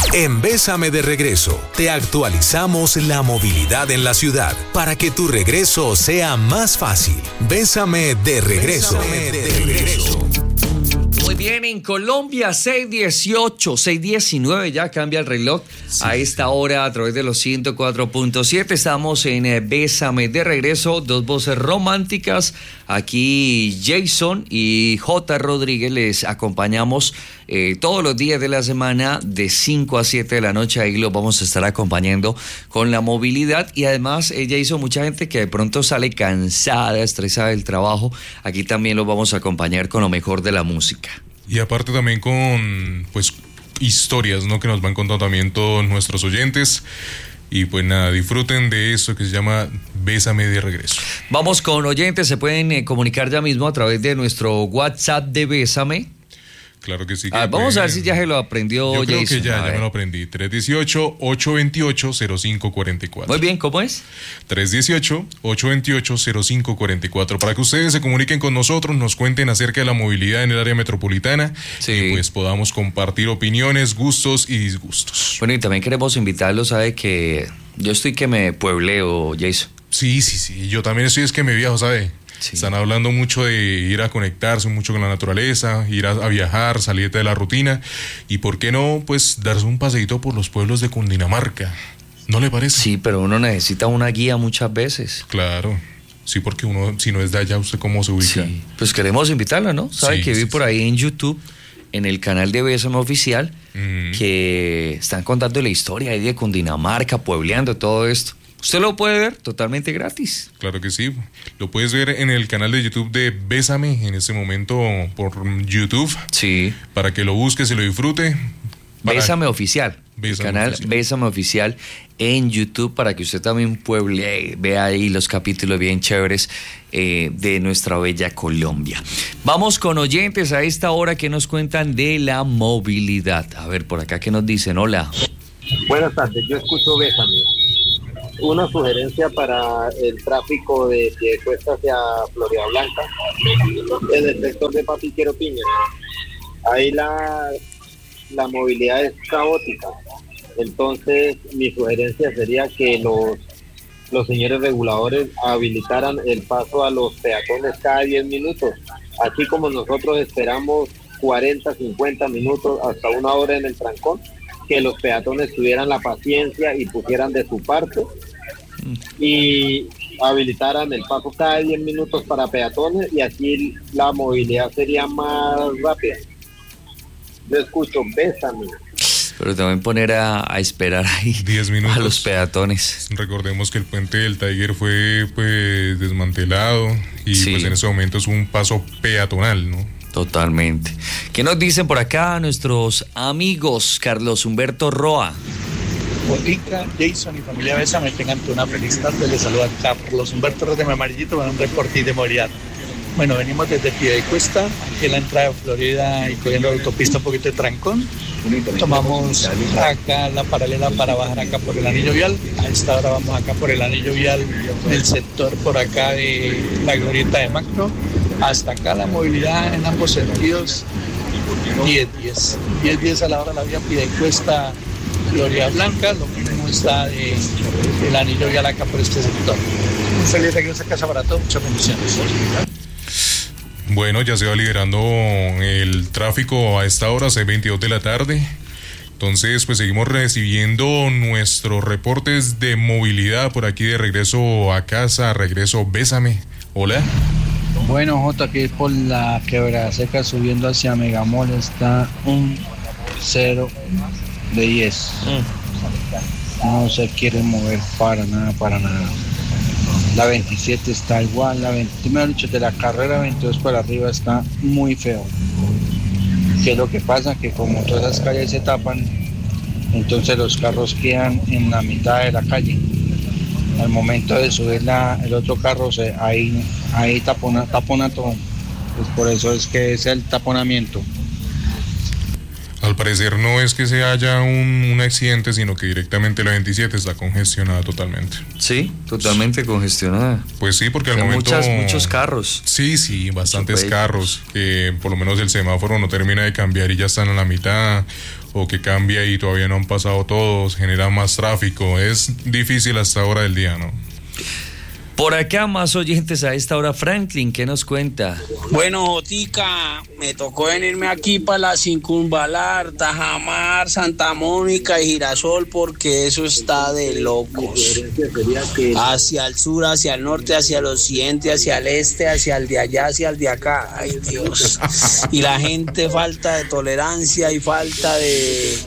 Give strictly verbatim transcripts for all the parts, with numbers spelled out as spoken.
En Bésame de Regreso, te actualizamos la movilidad en la ciudad para que tu regreso sea más fácil. Bésame de Regreso. Bésame de regreso. Muy bien, en Colombia, seis dieciocho, seis diecinueve, ya cambia el reloj. Sí, a esta sí. hora, a través de los ciento cuatro punto siete, estamos en eh, Bésame de Regreso, dos voces románticas. Aquí Jason y J. Rodríguez les acompañamos eh, todos los días de la semana, de cinco a siete de la noche. Ahí los vamos a estar acompañando con la movilidad. Y además, eh, Jason, mucha gente que de pronto sale cansada, estresada del trabajo, aquí también los vamos a acompañar con lo mejor de la música. Y aparte también con, pues, historias, ¿no?, que nos van contando también todos nuestros oyentes. Y pues nada, disfruten de eso que se llama Bésame de Regreso. Vamos con oyentes, se pueden eh, comunicar ya mismo a través de nuestro WhatsApp de Bésame. Claro que sí. Que ah, vamos pueden... a ver si ya se lo aprendió Jason. Yo creo que ya, ya me lo aprendí. tres uno ocho, ocho dos ocho, cero cinco cuatro cuatro. Muy bien, ¿cómo es? tres uno ocho, ocho dos ocho, cero cinco cuatro cuatro. Para que ustedes se comuniquen con nosotros, nos cuenten acerca de la movilidad en el área metropolitana. Sí. Y pues podamos compartir opiniones, gustos y disgustos. Bueno, y también queremos invitarlos, ¿sabe? Que yo estoy que me puebleo, Jason. Sí, sí, sí. Yo también estoy, es que me viajo, ¿sabe? Sí. Están hablando mucho de ir a conectarse mucho con la naturaleza, ir a, a viajar, salir de la rutina y por qué no, pues, darse un paseíto por los pueblos de Cundinamarca. ¿No le parece? Sí, pero uno necesita una guía muchas veces. Claro, sí, porque uno, si no es de allá, ¿usted cómo se ubica? Sí, pues queremos invitarla, ¿no? Sabe sí, que vi sí, por ahí en YouTube, en el canal de Bésame Oficial, mm. que están contando la historia ahí de Cundinamarca, puebleando todo esto. Usted lo puede ver totalmente gratis. Claro que sí. Lo puedes ver en el canal de YouTube de Bésame, en este momento por YouTube. Sí. Para que lo busques y lo disfrute. Para... Bésame Oficial. Bésame el canal oficial. Bésame Oficial en YouTube para que usted también pueble, vea ahí los capítulos bien chéveres eh, de nuestra bella Colombia. Vamos con oyentes a esta hora que nos cuentan de la movilidad. A ver, por acá, ¿qué nos dicen? Hola. Buenas tardes, yo escucho Bésame. Una sugerencia para el tráfico de Piedecuesta hacia Florida Blanca, en el sector de Papiquero Piña. Ahí la, la movilidad es caótica. Entonces, mi sugerencia sería que los, los señores reguladores habilitaran el paso a los peatones cada diez minutos. Así como nosotros esperamos cuarenta, cincuenta minutos, hasta una hora en el trancón, que los peatones tuvieran la paciencia y pusieran de su parte y habilitaran el paso cada diez minutos para peatones y así la movilidad sería más rápida. Yo escucho Bésame. Pero también poner a, a esperar ahí diez minutos a los peatones. Recordemos que el puente del Tiger fue pues desmantelado y sí. pues en ese momento es un paso peatonal, ¿no? Totalmente. ¿Qué nos dicen por acá nuestros amigos? Carlos Humberto Roa. Botica, Jason y familia Bésame, tengan una feliz tarde. Les saluda Carlos Humberto Roa de Amarillito para un reporte de movilidad. Bueno, venimos desde Piedecuesta, aquí en la entrada de Florida y cogiendo la autopista un poquito de trancón. Tomamos acá la paralela para bajar acá por el anillo vial. A esta hora vamos acá por el anillo vial del sector por acá de la glorieta de Macro. Hasta acá la movilidad en ambos sentidos diez diez. diez diez a la hora la vía Piedecuesta Florida Blanca, lo mismo está de, el anillo vial acá por este sector. Un feliz regreso a casa para todos, muchas bendiciones. Bueno, ya se va liberando el tráfico a esta hora, seis veintidós de la tarde. Entonces, pues seguimos recibiendo nuestros reportes de movilidad por aquí de regreso a casa, regreso Bésame. Hola. Bueno, J, aquí por la Quebrada Seca subiendo hacia Megamol está un cero de diez. Mm. No se quiere mover para nada, para nada. La veintisiete está igual, la veinte, mejor dicho, de la carrera veintidós para arriba está muy feo. ¿Qué es lo que pasa? Que como todas las calles se tapan, entonces los carros quedan en la mitad de la calle. Al momento de subir la, el otro carro, se, ahí, ahí tapona, tapona todo. Pues por eso es que es el taponamiento. Al parecer no es que se haya un, un accidente, sino que directamente la veintisiete está congestionada totalmente. Sí, totalmente congestionada. Pues sí, porque O sea, al momento... muchas, muchos carros. Sí, sí, bastantes Mucho carros, que por lo menos el semáforo no termina de cambiar y ya están a la mitad, o que cambia y todavía no han pasado todos, genera más tráfico. Es difícil a esta hora del día, ¿no? Por acá más oyentes a esta hora. Franklin, ¿qué nos cuenta? Bueno, Jotica, me tocó venirme aquí para la Circunvalar, Tajamar, Santa Mónica y Girasol porque eso está de locos. Hacia el sur, hacia el norte, hacia el occidente, hacia el este, hacia el de allá, hacia el de acá. Ay, Dios. Y la gente falta de tolerancia y falta de,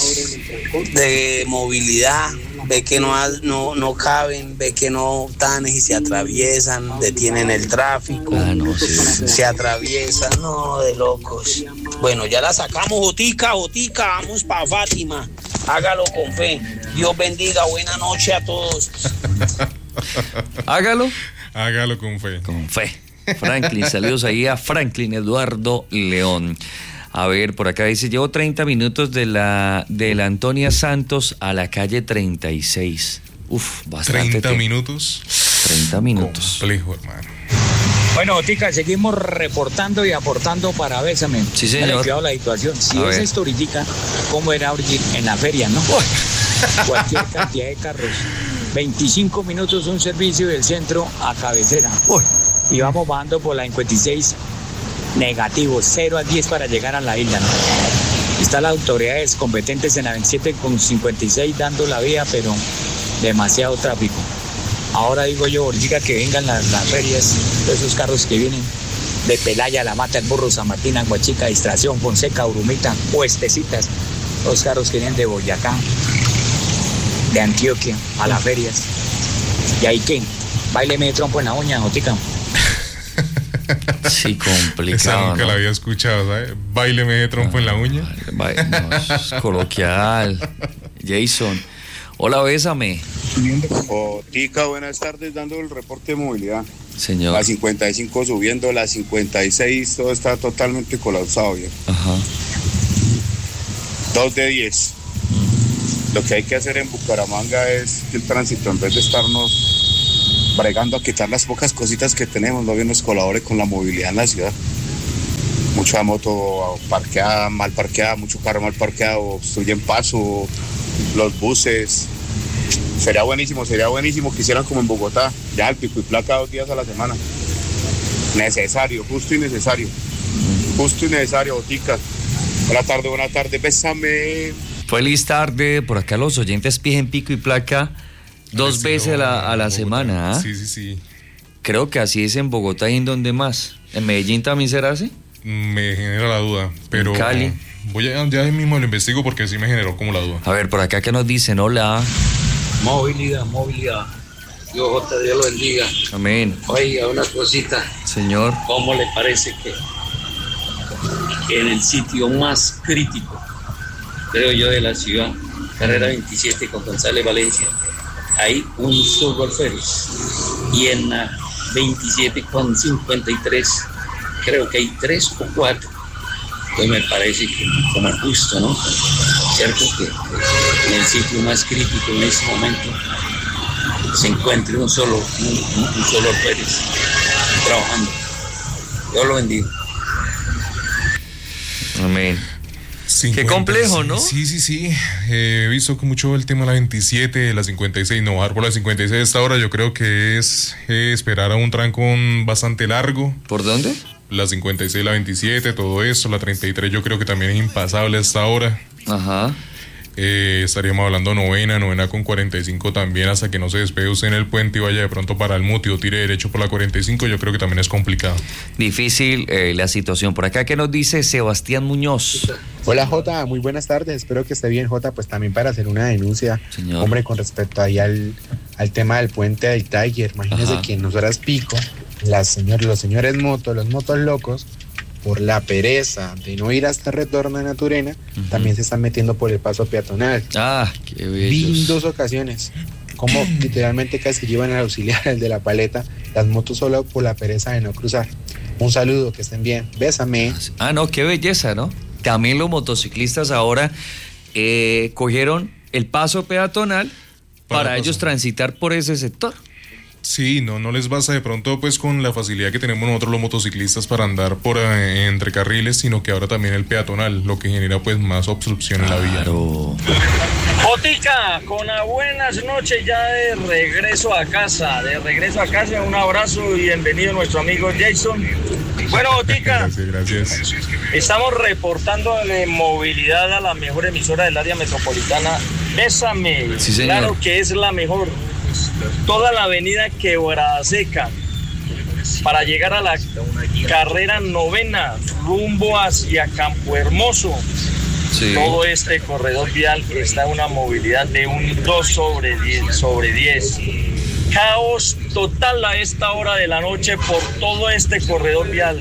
de movilidad. Ve que no, no, no caben, ve que no están y se atraviesan, detienen el tráfico, Ah, no, sí, sí. se atraviesan, no, de locos. Bueno, ya la sacamos, Jotica, Jotica, vamos para Fátima, hágalo con fe. Dios bendiga, buena noche a todos. Hágalo Hágalo con fe. con fe. Franklin, saludos ahí a Franklin Eduardo León. A ver, por acá dice, llevo treinta minutos de la, de la Antonia Santos a la calle treinta y seis. Uf, bastante treinta tiempo. minutos. treinta minutos. Complejo, hermano. Bueno, Tica, seguimos reportando y aportando para Bésame. Sí, señor. Dale cuidado la situación. Si A es ver. esto ahorita, ¿cómo era ahorita en la feria, no? Cualquier cantidad de carros. veinticinco minutos un servicio del centro a cabecera. Y vamos bajando por la cincuenta y seis. Negativo, cero a diez para llegar a la isla, ¿no? Están las autoridades competentes en la veintisiete con cincuenta y seis dando la vía, pero demasiado tráfico. Ahora digo yo, ahorita que vengan las, las ferias, todos esos carros que vienen de Pelaya, La Mata, El Burro, San Martín, Aguachica, Distracción, Fonseca, Urumita, Puestecitas, los carros que vienen de Boyacá, de Antioquia, a las ferias. ¿Y ahí qué? Baileme de trompo en la uña, Jotica. Sí, complicado. Esa nunca ¿no? la había escuchado, ¿sabes? Báileme de trompo en la uña. Ba- no, es coloquial. Jason, hola, Bésame. Jotica, buenas tardes, dando el reporte de movilidad. Señor. La cincuenta y cinco subiendo, la cincuenta y seis, todo está totalmente colapsado, bien. Ajá. dos de diez. Lo que hay que hacer en Bucaramanga es que el tránsito, en vez de estarnos bregando a quitar las pocas cositas que tenemos, no bien nos colabore con la movilidad en la ciudad. Mucha moto parqueada, mal parqueada, mucho carro mal parqueado, obstruyen paso, los buses. Sería buenísimo, sería buenísimo que hicieran como en Bogotá, ya el pico y placa dos días a la semana. Necesario, justo y necesario. Justo y necesario, Botica. Buena tarde, buena tarde, bésame. Feliz tarde. Por acá los oyentes piden pico y placa dos Estilo veces a la, a la Bogotá. semana. ¿Ah? Sí, sí, sí. Creo que así es en Bogotá y en donde más. ¿En Medellín también será así? Me genera la duda, pero En Cali. voy a, ya mismo lo investigo porque sí me generó como la duda. A ver, por acá que nos dicen, hola. Movilidad, movilidad. Dios J, Dios lo bendiga. Amén. Oiga, una cosita. Señor. ¿Cómo le parece que en el sitio más crítico, creo yo, de la ciudad, carrera veintisiete con González Valencia, hay un solo alférez? Y en la veintisiete con cincuenta y tres, creo que hay tres o cuatro. Pues me parece que como es justo, ¿no? Cierto que en el sitio más crítico en este momento se encuentre un solo, un, un solo alférez trabajando. Dios lo bendiga. Amén. cincuenta, Qué complejo, ¿no? Sí, sí, sí. Eh, he visto que mucho el tema de la veintisiete, de la cincuenta y seis, no bajar por la cincuenta y seis esta hora, yo creo que es eh, esperar a un trancón bastante largo. ¿Por dónde? La cincuenta y seis, la veintisiete, todo eso, la treinta y tres yo creo que también es impasable hasta ahora. Ajá. Eh, estaríamos hablando novena, novena con cuarenta y cinco también, hasta que no se despegue usted en el puente y vaya de pronto para el Muti o tire derecho por la cuarenta y cinco, yo creo que también es complicado. Difícil eh, la situación. Por acá que nos dice Sebastián Muñoz. Hola Jota, muy buenas tardes, espero que esté bien Jota, pues también para hacer una denuncia, Señor. hombre, con respecto ahí al, al tema del puente del Tiger. Imagínese Ajá. que en dos horas pico, las señor, los señores motos, los motos locos, por la pereza de no ir hasta el retorno de Naturena, Uh-huh. también se están metiendo por el paso peatonal. Ah, qué Vi en bello. dos ocasiones como literalmente casi llevan al auxiliar, el de la paleta, las motos solo por la pereza de no cruzar. Un saludo, que estén bien, bésame. Ah, no, qué belleza, ¿no? también los motociclistas ahora eh, cogieron el paso peatonal para, para ellos transitar por ese sector. Sí, no, no les basta de pronto pues con la facilidad que tenemos nosotros los motociclistas para andar por eh, entre carriles, sino que ahora también el peatonal, lo que genera pues más obstrucción claro. en la vía. Botica, con las buenas noches ya de regreso a casa, de regreso a casa, un abrazo y bienvenido nuestro amigo Jason. Bueno, Botica, gracias, gracias. Estamos reportando de movilidad a la mejor emisora del área metropolitana, Bésame, sí, señor. Claro que es la mejor. Toda la avenida Quebrada Seca para llegar a la carrera novena rumbo hacia Campo Hermoso. Sí. Todo este corredor vial está en una movilidad de un dos sobre diez. Caos total a esta hora de la noche por todo este corredor vial.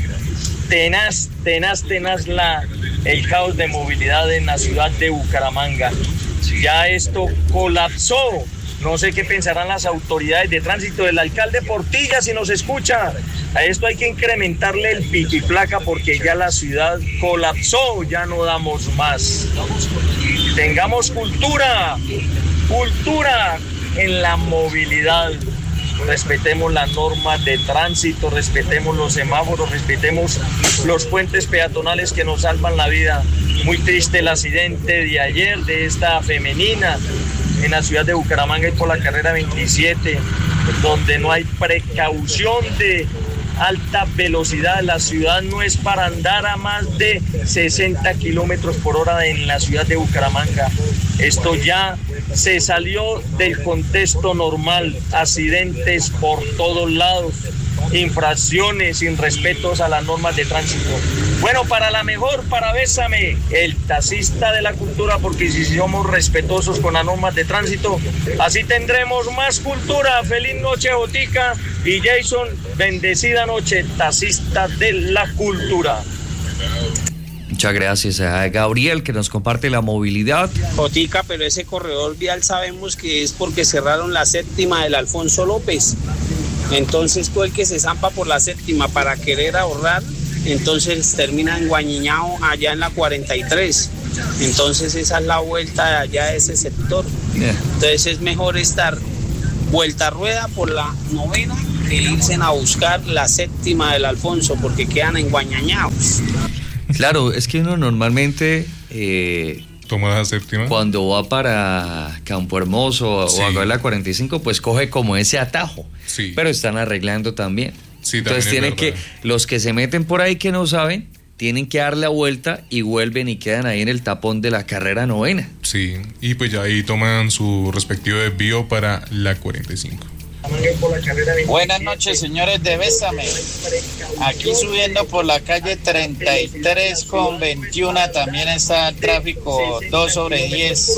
Tenaz, tenaz, tenaz la, el caos de movilidad en la ciudad de Bucaramanga. Ya esto colapsó. No sé qué pensarán las autoridades de tránsito, del alcalde Portilla, si nos escucha. A esto hay que incrementarle el pico y placa porque ya la ciudad colapsó, ya no damos más. Tengamos cultura, cultura en la movilidad. Respetemos las normas de tránsito, respetemos los semáforos, respetemos los puentes peatonales que nos salvan la vida. Muy triste el accidente de ayer de esta femenina en la ciudad de Bucaramanga y por la carrera veintisiete, donde no hay precaución de alta velocidad. La ciudad no es para andar a más de sesenta kilómetros por hora en la ciudad de Bucaramanga. Esto ya se salió del contexto normal, accidentes por todos lados, infracciones, irrespetos a las normas de tránsito. Bueno, para la mejor, para Bésame, el taxista de la cultura, porque si somos respetuosos con las normas de tránsito, así tendremos más cultura. Feliz noche, Botica y Jason, bendecida noche, taxista de la cultura. Muchas gracias a Gabriel que nos comparte la movilidad. Botica, pero ese corredor vial sabemos que es porque cerraron la séptima del Alfonso López. Entonces todo el que se zampa por la séptima para querer ahorrar, entonces termina enguañiñado allá en la cuarenta y tres. Entonces esa es la vuelta de allá de ese sector. Yeah. Entonces es mejor estar vuelta a rueda por la novena que irse a buscar la séptima del Alfonso porque quedan enguañañados. Claro, es que uno normalmente... Eh... toma la séptima. Cuando va para Campo Hermoso sí. o a la cuarenta y cinco, pues coge como ese atajo. Sí. Pero están arreglando también. Sí, Entonces tienen que, los que se meten por ahí que no saben, tienen que dar la vuelta y vuelven y quedan ahí en el tapón de la carrera novena. Sí, y pues ya ahí toman su respectivo desvío para la cuarenta y cinco. Buenas noches, señores de Bésame. Aquí subiendo por la calle treinta y tres con veintiuno también está el tráfico dos sobre diez.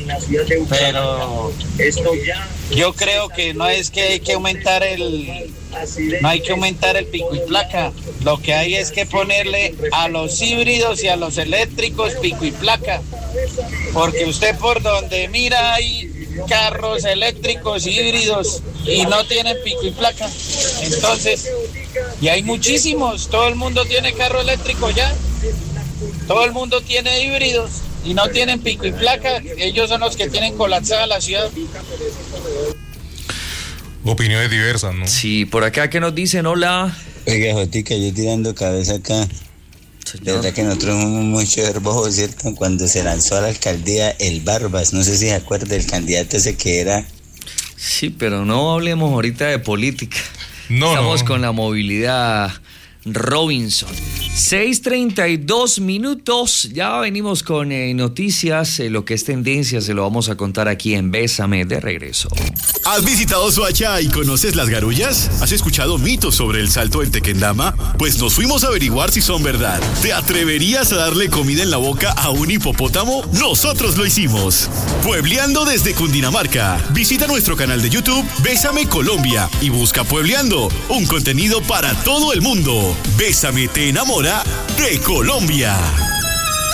Pero yo creo que no es que hay que aumentar el no hay que aumentar el pico y placa. Lo que hay es que ponerle a los híbridos y a los eléctricos pico y placa. Porque usted por donde mira hay carros eléctricos híbridos y no tienen pico y placa. Entonces, y hay muchísimos, todo el mundo tiene carro eléctrico ya, todo el mundo tiene híbridos y no tienen pico y placa. Ellos son los que tienen colapsada la ciudad. Opiniones diversas, ¿no? Sí, por acá que nos dicen, hola. Oiga, Jotica, yo tirando cabeza acá. De verdad que nosotros fuimos mucho herbojos, ¿cierto? Cuando se lanzó a la alcaldía el Barbas, no sé si se acuerda del candidato ese que era. Sí, pero no hablemos ahorita de política. No, Estamos no. con la movilidad Robinson. seis treinta y dos minutos, ya venimos con eh, noticias, eh, lo que es tendencia se lo vamos a contar aquí en Bésame de regreso. ¿Has visitado Soacha y conoces las garullas? ¿Has escuchado mitos sobre el salto del Tequendama? Pues nos fuimos a averiguar si son verdad. ¿Te atreverías a darle comida en la boca a un hipopótamo? Nosotros lo hicimos. Puebleando desde Cundinamarca. Visita nuestro canal de YouTube Bésame Colombia y busca Puebleando, un contenido para todo el mundo. Bésame te enamora de Colombia.